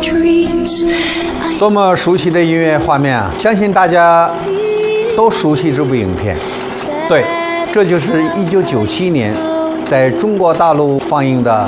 多么熟悉的音乐画面啊！相信大家都熟悉这部影片。对，这就是1997年在中国大陆放映的